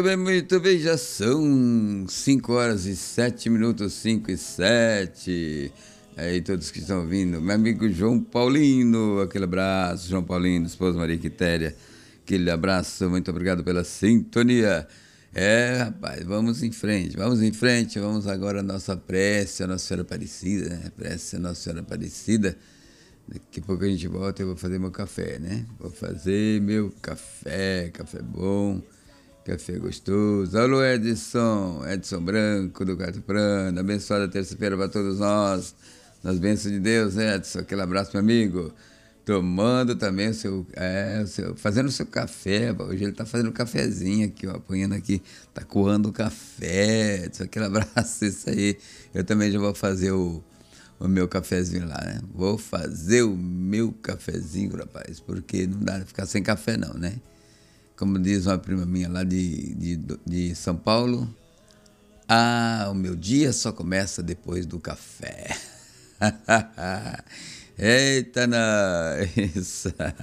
Muito bem, já são 5 horas e 7 minutos, 5 e 7. Aí todos que estão ouvindo, meu amigo João Paulino, aquele abraço, João Paulino, esposa Maria Quitéria, aquele abraço, muito obrigado pela sintonia. Rapaz, vamos em frente, vamos agora à nossa prece, a Nossa Senhora Aparecida, né? Prece a Nossa Senhora Aparecida. Daqui a pouco a gente volta e eu vou fazer meu café, né? Vou fazer meu café, café bom, café gostoso. Alô, Edson Branco do Quarto Plano, abençoada terça-feira para todos nós, nas bênçãos de Deus, Edson, aquele abraço, meu amigo. Tomando também fazendo o seu café, hoje ele tá fazendo um cafezinho aqui, ó, apanhando aqui, tá coando o café, Edson, aquele abraço, isso aí. Eu também já vou fazer o meu cafezinho lá, né? Vou fazer o meu cafezinho, rapaz, porque não dá pra ficar sem café não, né? Como diz uma prima minha lá de São Paulo, o meu dia só começa depois do café. Eita, nós!